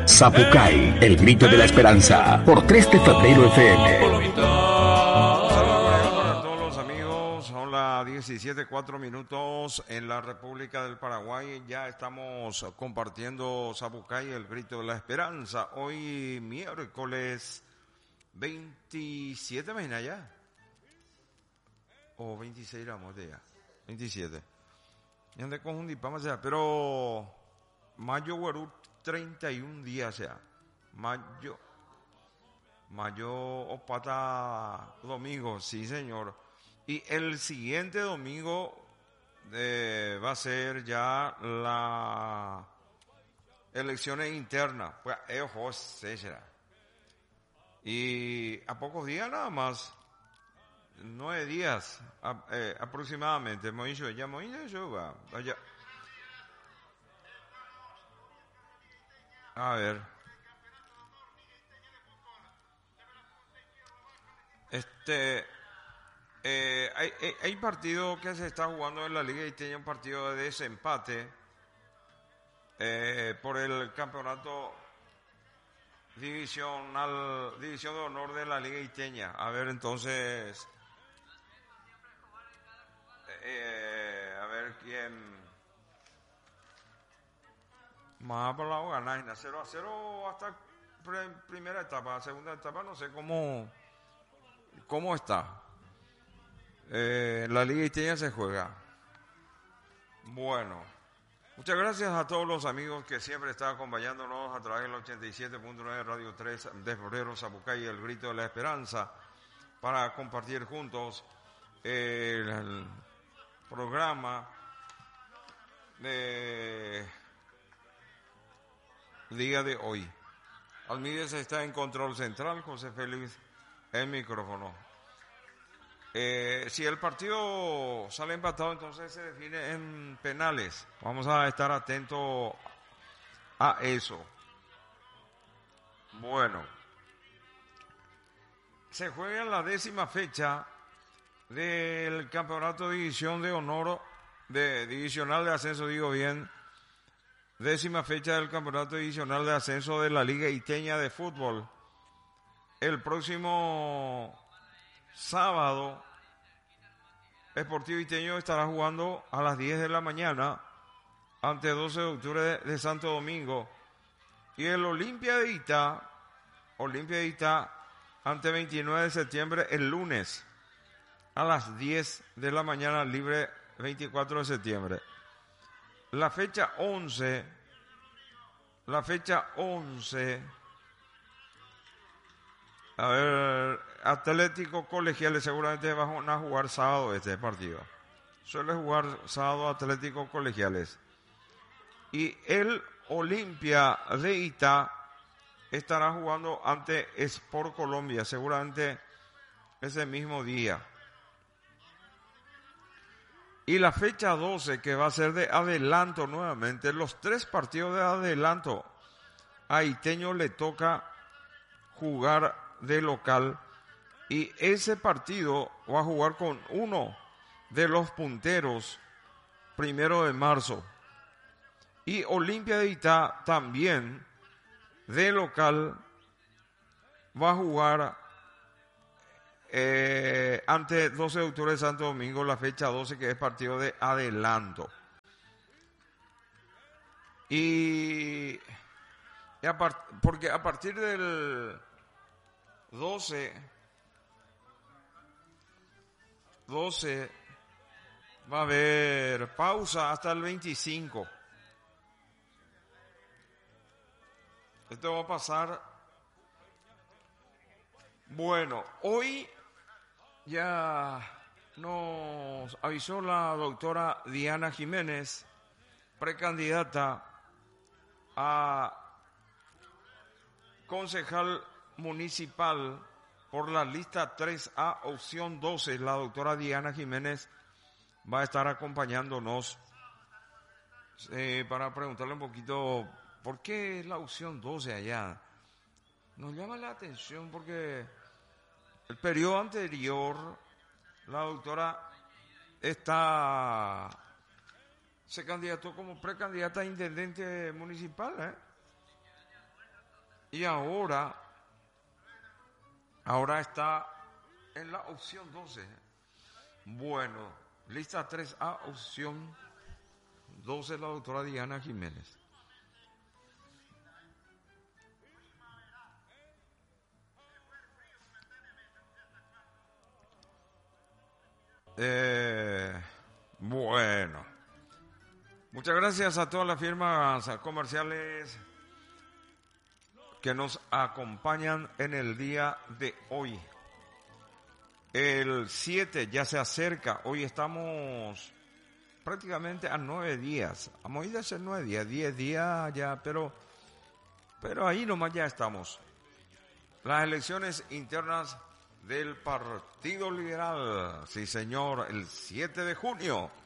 Zapucay, el grito de la esperanza, por 3 de febrero FM. Para todos los amigos, son las 17:04 en la República del Paraguay. Ya estamos compartiendo Zapucay, el grito de la esperanza. Hoy miércoles 27, imagina ya. O 26 vamos de ya. 27. Ya de conjundipamos ya, pero mayo guarú 31 días ya. Mayo o pata domingo, sí señor. Y el siguiente domingo va a ser ya la elecciones internas. Pues ojo, será. Y a pocos días nada más, 9 días aproximadamente. Vaya. A ver. Hay partido que se está jugando en la Liga y tiene un partido de desempate por el campeonato división de honor de la Liga Iteña. A ver, entonces, a ver quién más por la ganar 0-0 hasta primera etapa. Segunda etapa no sé cómo está. La Liga Iteña se juega. Bueno, muchas gracias a todos los amigos que siempre están acompañándonos a través del 87.9 Radio 3 de Febrero, Zapucay, el grito de la esperanza, para compartir juntos el programa de día de hoy. Almídez está en control central, José Félix el micrófono. Si el partido sale empatado, entonces se define en penales. Vamos a estar atentos a eso. Bueno, se juega la 10ª fecha del campeonato de división de honor, divisional de ascenso, digo bien. 10ª fecha del campeonato divisional de ascenso de la Liga Iteña de fútbol. El próximo sábado, Sportivo Iteño estará jugando a las 10 de la mañana ante 12 de octubre de Santo Domingo. Y el Olimpia de Itá ante 29 de septiembre el lunes a las 10 de la mañana, libre 24 de septiembre. La fecha 11, a ver, Atlético Colegiales seguramente van a jugar sábado este partido. Suele jugar sábado Atlético Colegiales. Y el Olimpia de Itá estará jugando ante Sport Colombia, seguramente ese mismo día. Y la fecha 12, que va a ser de adelanto nuevamente, los 3 partidos de adelanto. A Iteño le toca jugar de local y ese partido va a jugar con uno de los punteros 1 de marzo. Y Olimpia de Itá también de local va a jugar ante 12 de octubre de Santo Domingo, la fecha 12, que es partido de adelanto. Porque a partir del 12 va a haber pausa hasta el 25. Esto va a pasar. Bueno, hoy ya nos avisó la doctora Diana Jiménez, precandidata a concejal municipal por la lista 3A, opción 12. La doctora Diana Jiménez va a estar acompañándonos para preguntarle un poquito por qué es la opción 12 allá. Nos llama la atención porque el periodo anterior la doctora se candidató como precandidata a intendente municipal, Y ahora está en la opción 12. Bueno, lista 3A, opción 12, la doctora Diana Jiménez. Bueno, muchas gracias a todas las firmas comerciales que nos acompañan en el día de hoy. El 7 ya se acerca, hoy estamos prácticamente a 9 días, vamos a ir a ser 9 días, 10 días ya, pero ahí nomás ya estamos. Las elecciones internas del Partido Liberal, sí señor, el 7 de junio.